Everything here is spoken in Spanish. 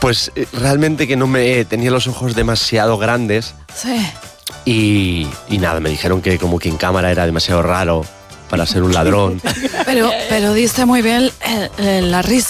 Pues realmente que no tenía los ojos demasiado grandes. Sí. Y nada, me dijeron que como que en cámara era demasiado raro para ser un ladrón. Pero diste muy bien la risa.